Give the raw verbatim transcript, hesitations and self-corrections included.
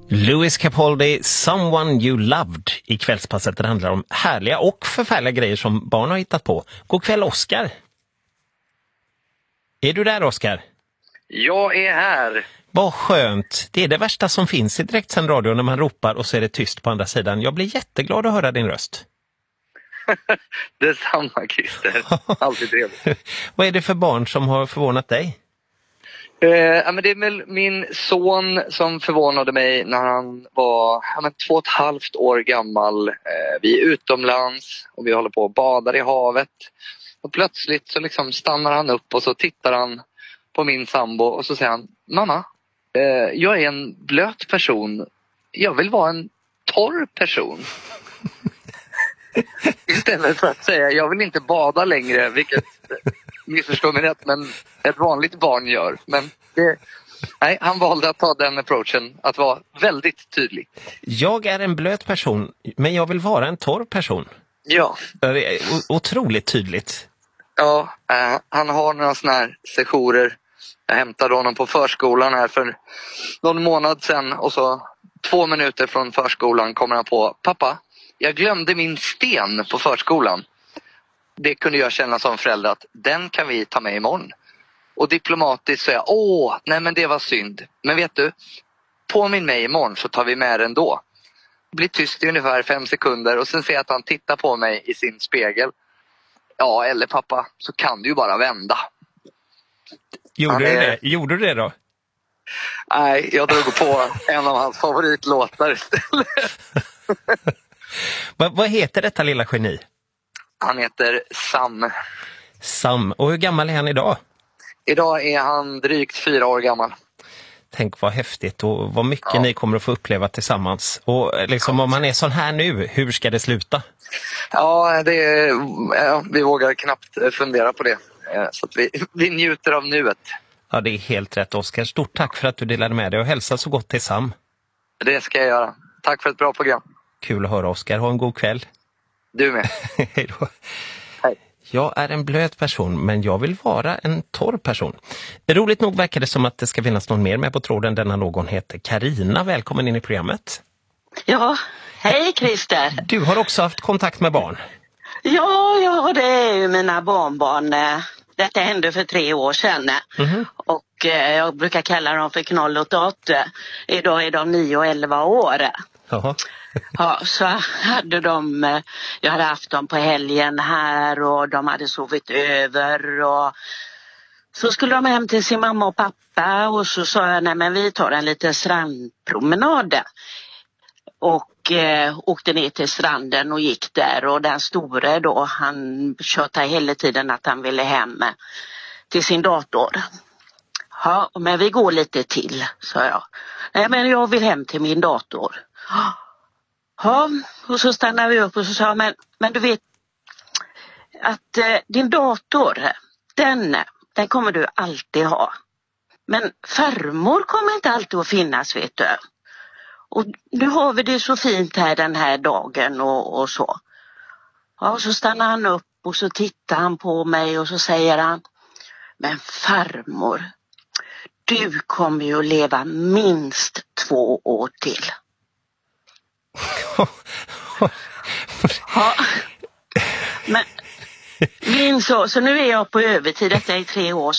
Louis Capaldi, Someone You Loved i kvällspasset. Det handlar om härliga och förfärliga grejer som barn har hittat på. God kväll, Oskar. Är du där, Oskar? Jag är här. Vad skönt. Det är det värsta som finns i direktsänd radio när man ropar och så är det tyst på andra sidan. Jag blir jätteglad att höra din röst. Det är samma, Christer. Alltid trevligt. Vad är det för barn som har förvånat dig? Eh, ja, men det är väl min son som förvånade mig när han var ja, men två och ett halvt år gammal. Eh, vi är utomlands och vi håller på och badar i havet. Och plötsligt så liksom stannar han upp och så tittar han på min sambo och så säger han: Mamma, eh, jag är en blöt person. Jag vill vara en torr person. Istället för att säga jag vill inte bada längre, vilket missförstår mig rätt, men ett vanligt barn gör. Men det, nej, han valde att ta den approachen, att vara väldigt tydlig. Jag är en blöt person, men jag vill vara en torr person. Ja. Det är otroligt tydligt. Ja, eh, han har några såna här sessioner. Jag hämtade honom på förskolan här för någon månad sedan och så två minuter från förskolan kommer han på: pappa, jag glömde min sten på förskolan. Det kunde jag känna som förälder att den kan vi ta med imorgon. Och diplomatiskt säga: åh, nej men det var synd. Men vet du, påminn mig imorgon så tar vi med den då. Blir tyst i ungefär fem sekunder och sen ser jag att han tittar på mig i sin spegel. Ja, eller pappa, så kan du ju bara vända. Gjorde du är... det? Gjorde du det då? Nej, jag drog på en av hans favoritlåtar istället. Va, vad heter detta lilla geni? Han heter Sam. Sam. Och hur gammal är han idag? Idag är han drygt fyra år gammal. Tänk vad häftigt och vad mycket ja. ni kommer att få uppleva tillsammans. Och liksom om man är sån här nu, hur ska det sluta? Ja, det är, ja vi vågar knappt fundera på det. Så att vi, vi njuter av nuet. Ja, det är helt rätt, Oskar. Stort tack för att du delade med dig och hälsa så gott till Sam. Det ska jag göra. Tack för ett bra program. Kul att höra, Oskar. Ha en god kväll. Du med. Hej då. Hej. Jag är en blöt person, men jag vill vara en torr person. Roligt nog verkar det som att det ska finnas någon mer med på tråden. Denna någon heter Karina. Välkommen in i programmet. Ja, hej Christer. Du har också haft kontakt med barn. Ja, ja, det är ju mina barnbarn. Detta hände för tre år sedan. Mm-hmm. Och eh, jag brukar kalla dem för knoll och dotter. Idag är de nio och elva år. Jaha. Ja, så hade de, jag hade haft dem på helgen här och de hade sovit över och så skulle de hem till sin mamma och pappa och så sa jag: nej men vi tar en liten strandpromenad. Och eh, åkte ner till stranden och gick där och den store då, han tjötade hela tiden att han ville hem till sin dator. Ja, men vi går lite till, sa jag. Nej men jag vill hem till min dator. Ja, och så stannade vi upp och så sa jag, men, men du vet att eh, din dator, den, den kommer du alltid ha. Men farmor kommer inte alltid att finnas, vet du. Och nu har vi det så fint här den här dagen och, och så. Ja, och så stannar han upp och så tittar han på mig och så säger han: men farmor, du kommer ju att leva minst två år till. Ja, men min så, så nu är jag på övertid, detta är tre år